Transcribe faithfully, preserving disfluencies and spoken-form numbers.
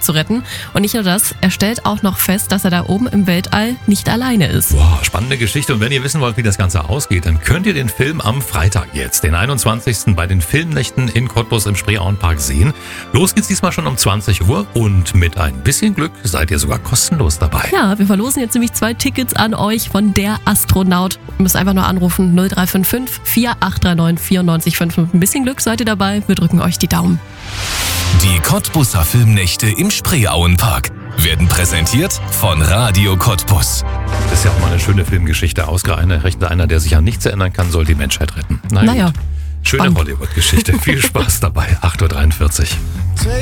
zu retten. Und nicht nur das, er stellt auch noch fest, dass er da oben im Weltall nicht alleine ist. Boah, spannende Geschichte. Und wenn ihr wissen wollt, wie das Ganze ausgeht, dann könnt ihr den Film am Freitag jetzt, den einundzwanzigsten bei den Filmnächten in Cottbus im Spreeauenpark sehen. Los geht's diesmal schon um zwanzig Uhr und mit ein bisschen Glück seid ihr sogar kostenlos dabei. Ja, wir verlosen jetzt nämlich zwei Tickets an euch von Der Astronaut. Ihr müsst einfach nur anrufen null drei fünf fünf, vier acht drei neun, vier neun fünf. Mit ein bisschen Glück seid ihr dabei. Wir drücken euch die Daumen. Die Cottbuser Filmnächte im Spreeauenpark werden präsentiert von Radio Cottbus. Das ist ja auch mal eine schöne Filmgeschichte. Ausgerechnet einer, der sich an nichts erinnern kann, soll die Menschheit retten. Na naja. Gut. Schöne Hollywood-Geschichte. Viel Spaß dabei. acht Uhr dreiundvierzig.